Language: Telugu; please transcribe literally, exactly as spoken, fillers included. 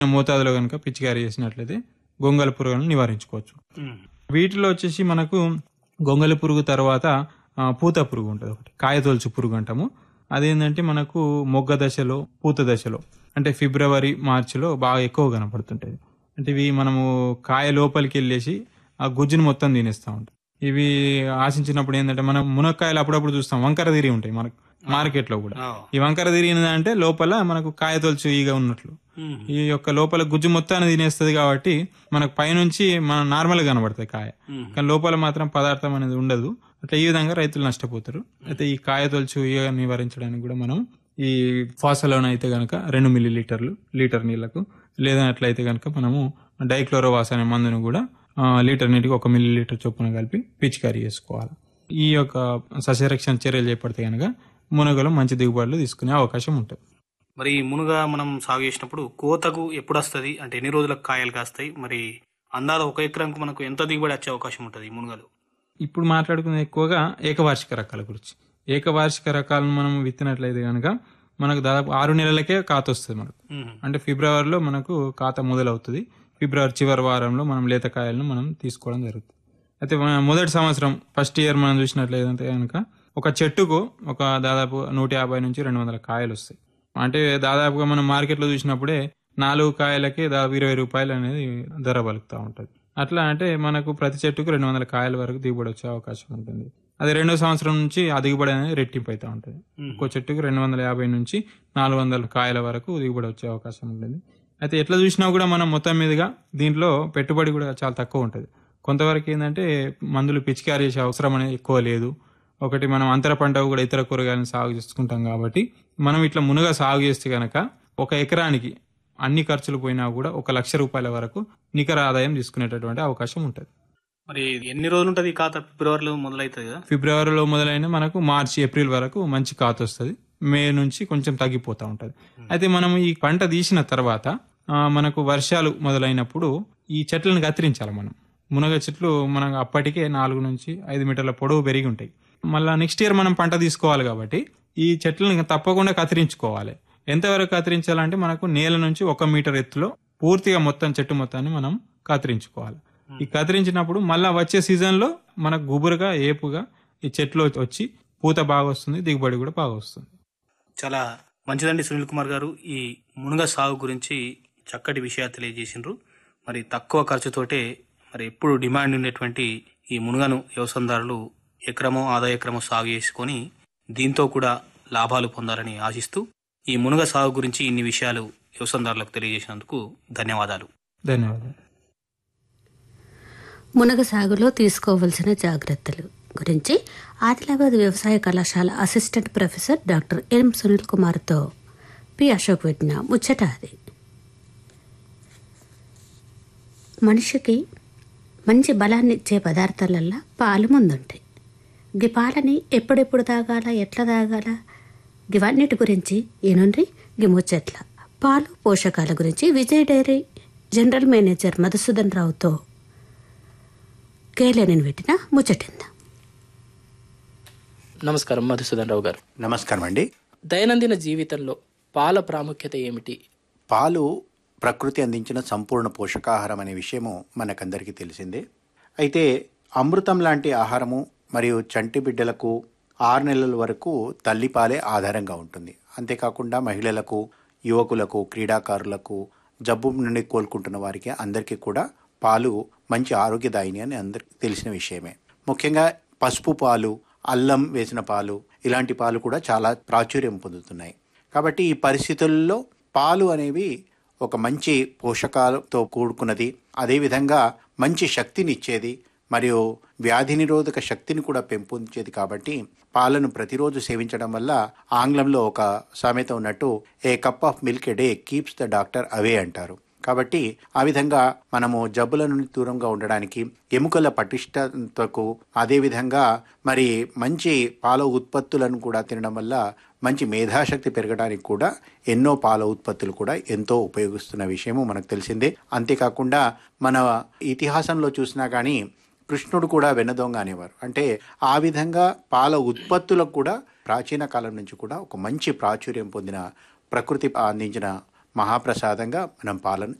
మోతాదులో కనుక పిచికారీ చేసినట్లయితే గొంగళి పురుగులను నివారించుకోవచ్చు. వీటిలో వచ్చేసి మనకు గొంగళి పురుగు తర్వాత పూత పురుగు ఉంటుంది, ఒకటి కాయతొలుచు పురుగు అంటాము. అదేంటంటే మనకు మొగ్గ దశలో, పూత దశలో అంటే ఫిబ్రవరి మార్చిలో బాగా ఎక్కువ కనపడుతుంటది. అంటే ఇవి మనము కాయ లోపలికి వెళ్ళేసి ఆ గుజ్జును మొత్తం తినేస్తూ ఉంటాయి. ఇవి ఆశించినప్పుడు ఏంటంటే మనం మునక్కాయలు అప్పుడప్పుడు చూస్తాం వంకర తిరిగి ఉంటాయి మనకు మార్కెట్ లో కూడా. ఈ వంకర తిరిగినదంటే లోపల మనకు కాయతొలుచు ఈగ ఉన్నట్లు ఈ యొక్క లోపల గుజ్జు మొత్తాన్ని తినేస్తుంది. కాబట్టి మనకు పైనుంచి మనం నార్మల్ గా కనబడుతుంది కాయ, కానీ లోపల మాత్రం పదార్థం అనేది ఉండదు. అట్లా ఈ విధంగా రైతులు నష్టపోతారు. అయితే ఈ కాయతొలుచు ఈగ నివారించడానికి కూడా మనం ఈ ఫాసలోన్ అయితే గనక రెండు మిల్లీ లీటర్లు లీటర్ నీళ్లకు, లేదా అట్లయితే గనక మనము డైక్లోరోవాస్ అనే మందును కూడా లీటర్ నీటికి ఒక మిల్లీ లీటర్ చొప్పున కలిపి పిచికారీ చేసుకోవాలి. ఈ యొక్క సస్యరక్షణ చర్యలు చేపడితే గనక మునగలో మంచి దిగుబడులు తీసుకునే అవకాశం ఉంటుంది. మరి మునగ మనం సాగు చేసినప్పుడు కోతకు ఎప్పుడు వస్తుంది, అంటే ఎన్ని రోజులకు కాయలు కాస్తాయి, మరి అందాల ఒక ఎకరంకు మనకు ఎంత దిగుబడి వచ్చే అవకాశం ఉంటుంది ఈ మునగలు? ఇప్పుడు మాట్లాడుకునే ఎక్కువగా ఏకవార్షిక రకాల గురించి. ఏకవార్షిక రకాలను మనం విత్తినట్లయితే కనుక మనకు దాదాపు ఆరు నెలలకే కాత వస్తుంది మనకు. అంటే ఫిబ్రవరిలో మనకు కాత మొదలవుతుంది. ఫిబ్రవరి చివరి వారంలో మనం లేత కాయలను మనం తీసుకోవడం జరుగుతుంది. అయితే మొదటి సంవత్సరం ఫస్ట్ ఇయర్ మనం చూసినట్లయితే కనుక ఒక చెట్టుకు ఒక దాదాపు నూట యాభై నుంచి రెండు వందల కాయలు వస్తాయి. అంటే దాదాపుగా మనం మార్కెట్లో చూసినప్పుడే నాలుగు కాయలకి దాదాపు ఇరవై రూపాయలు అనేది ధర పలుకుతూ ఉంటుంది. అట్లా అంటే మనకు ప్రతి చెట్టుకు రెండు వందల కాయల వరకు దిగుబడి వచ్చే అవకాశం ఉంటుంది. అది రెండో సంవత్సరం నుంచి ఆ దిగుబడి అనేది రెట్టింపు అవుతూ ఉంటుంది. ఒక్కో చెట్టుకు రెండు వందల యాభై నుంచి నాలుగు వందల కాయల వరకు దిగుబడి వచ్చే అవకాశం ఉంటుంది. అయితే ఎట్లా చూసినా కూడా మనం మొత్తం మీదుగా దీంట్లో పెట్టుబడి కూడా చాలా తక్కువ ఉంటుంది. కొంతవరకు ఏంటంటే మందులు పిచికారీ చేసే అవసరం అనేది ఎక్కువ లేదు. ఒకటి మనం అంతర పంట కూడా ఇతర కూరగాయలను సాగు చేసుకుంటాం కాబట్టి మనం ఇట్లా మునగ సాగు చేస్తే కనుక ఒక ఎకరానికి అన్ని ఖర్చులు పోయినా కూడా ఒక లక్ష రూపాయల వరకు నికర ఆదాయం తీసుకునేటటువంటి అవకాశం ఉంటుంది. మరి ఎన్ని రోజులు ఉంటుంది ఈ ఖాతా? ఫిబ్రవరిలో మొదలవుతుంది కదా? ఫిబ్రవరిలో మొదలైన మనకు మార్చి ఏప్రిల్ వరకు మంచి ఖాత వస్తుంది. మే నుంచి కొంచెం తగ్గిపోతూ ఉంటుంది. అయితే మనం ఈ పంట తీసిన తర్వాత మనకు వర్షాలు మొదలైనప్పుడు ఈ చెట్లను కత్తిరించాలి. మనం మునగ చెట్లు మనకు అప్పటికే నాలుగు నుంచి ఐదు మీటర్ల పొడవు పెరిగి ఉంటాయి. మళ్ళీ నెక్స్ట్ ఇయర్ మనం పంట తీసుకోవాలి కాబట్టి ఈ చెట్లను తప్పకుండా కత్తిరించుకోవాలి. ఎంతవరకు కత్తిరించాలంటే మనకు నేల నుంచి ఒక మీటర్ ఎత్తులో పూర్తిగా మొత్తం చెట్టు మొత్తాన్ని మనం కత్తిరించుకోవాలి. ఈ కత్తిరించినప్పుడు మళ్ళా వచ్చే సీజన్ లో మనకు గుబురుగా ఏపుగా ఈ చెట్లు వచ్చి పూత బాగా వస్తుంది, దిగుబడి కూడా బాగా వస్తుంది. చాలా మంచిదండి సునీల్ కుమార్ గారు. ఈ మునగ సాగు గురించి చక్కటి విషయాలు తెలియజేసిండ్రు. మరి తక్కువ ఖర్చుతోటే మరి ఎప్పుడు డిమాండ్ ఉండేటువంటి ఈ మునగను వ్యవసాయదారులు ఎకరమో ఆదాయ ఎకరమో సాగు చేసుకొని దీంతో కూడా లాభాలు పొందాలని ఆశిస్తూ ఈ మునగ సాగు గురించి ఇన్ని విషయాలు వ్యవసాయదారులకు తెలియజేసినందుకు ధన్యవాదాలు. ధన్యవాదాలు. మునగ సాగులో తీసుకోవలసిన జాగ్రత్తలు గురించి ఆదిలాబాద్ వ్యవసాయ కళాశాల assistant professor doctor M Sunil కుమార్తో పి అశోక్ పెట్టిన ముచ్చట అది. మనిషికి మంచి బలాన్ని ఇచ్చే పదార్థాలల్లో పాలు ముందుంటాయి. గి పాలని ఎప్పుడెప్పుడు తాగాల, ఎట్లా తాగాల, ఇవన్నిటి గురించి ఏనుండ్రి గి ముచ్చట్ల. పాలు పోషకాల గురించి Vijay dairy general manager Madhusudan రావుతో కేలేని పెట్టిన ముచ్చటిందా. నమస్కారం మధుసూదన్ రావు గారు. నమస్కారం అండి. దైనందిన జీవితంలో పాల ప్రాముఖ్యత ఏమిటి? పాలు ప్రకృతి అందించిన సంపూర్ణ పోషకాహారం అనే విషయము మనకందరికీ తెలిసిందే. అయితే అమృతం లాంటి ఆహారము మరియు చంటి బిడ్డలకు ఆరు నెలల వరకు తల్లిపాలే ఆధారంగా ఉంటుంది. అంతేకాకుండా మహిళలకు, యువకులకు, క్రీడాకారులకు, జబ్బు నుండి కోలుకుంటున్న వారికి అందరికీ కూడా పాలు మంచి ఆరోగ్యదాయిని అని అందరికీ తెలిసిన విషయమే. ముఖ్యంగా పసుపు పాలు, అల్లం వేసిన పాలు, ఇలాంటి పాలు కూడా చాలా ప్రాచుర్యం పొందుతున్నాయి. కాబట్టి ఈ పరిస్థితుల్లో పాలు అనేవి ఒక మంచి పోషకాలతో కూడుకున్నది, అదేవిధంగా మంచి శక్తిని ఇచ్చేది మరియు వ్యాధి నిరోధక శక్తిని కూడా పెంపొందించేది. కాబట్టి పాలను ప్రతిరోజు సేవించడం వల్ల ఆంగ్లంలో ఒక సామెత ఉన్నట్టు a cup of milk a day keeps the doctor away అంటారు. కాబట్టి ఆ విధంగా మనము జబ్బుల నుండి దూరంగా ఉండడానికి, ఎముకల పటిష్టతకు, అదేవిధంగా మరి మంచి పాల ఉత్పత్తులను కూడా తినడం వల్ల మంచి మేధాశక్తి పెరగడానికి కూడా ఎన్నో పాల ఉత్పత్తులు కూడా ఎంతో ఉపయోగిస్తున్న విషయము మనకు తెలిసిందే. అంతేకాకుండా మన ఇతిహాసంలో చూసినా కానీ కృష్ణుడు కూడా వెన్నదొంగ అనేవారు. అంటే ఆ విధంగా పాల ఉత్పత్తులకు కూడా ప్రాచీన కాలం నుంచి కూడా ఒక మంచి ప్రాచుర్యం పొందిన, ప్రకృతి అందించిన మహాప్రసాదంగా మనం పాలను